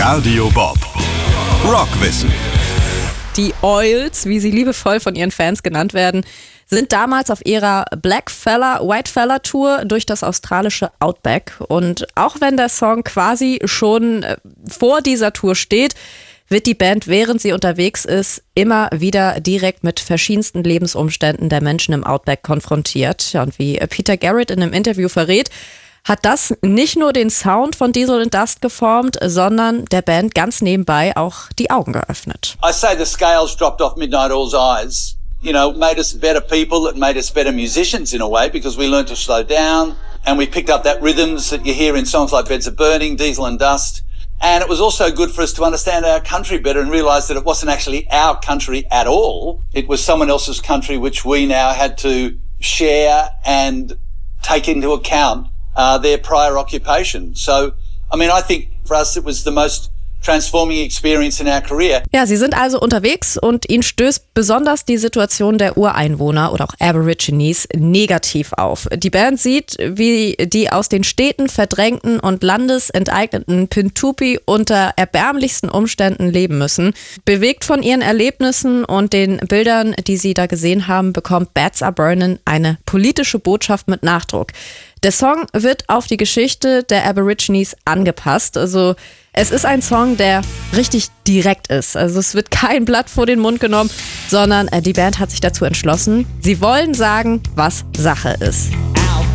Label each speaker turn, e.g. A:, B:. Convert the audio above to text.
A: Radio Bob. Rockwissen.
B: Die Oils, wie sie liebevoll von ihren Fans genannt werden, sind damals auf ihrer Blackfella, Whitefella Tour durch das australische Outback. Und auch wenn der Song quasi schon vor dieser Tour steht, wird die Band, während sie unterwegs ist, immer wieder direkt mit verschiedensten Lebensumständen der Menschen im Outback konfrontiert. Und wie Peter Garrett in einem Interview verrät, hat das nicht nur den Sound von Diesel and Dust geformt, sondern der Band ganz nebenbei auch die Augen geöffnet.
C: I say the scales dropped off Midnight Oil's eyes. You know, made us better people, it made us better musicians in a way, because we learned to slow down and we picked up that rhythms that you hear in songs like Beds of Burning, Diesel and Dust. And it was also good for us to understand our country better and realise that it wasn't actually our country at all. It was someone else's country which we now had to share and take into account their prior occupation. So, I mean, I think for us it was the most transforming experience in our career.
B: Ja, sie sind also unterwegs und ihnen stößt besonders die Situation der Ureinwohner oder auch Aborigines negativ auf. Die Band sieht, wie die aus den Städten verdrängten und landesenteigneten Pintupi unter erbärmlichsten Umständen leben müssen. Bewegt von ihren Erlebnissen und den Bildern, die sie da gesehen haben, bekommt Beds Are Burning eine politische Botschaft mit Nachdruck. Der Song wird auf die Geschichte der Aborigines angepasst. Also es ist ein Song, der richtig direkt ist. Also es wird kein Blatt vor den Mund genommen, sondern die Band hat sich dazu entschlossen, sie wollen sagen, was Sache ist.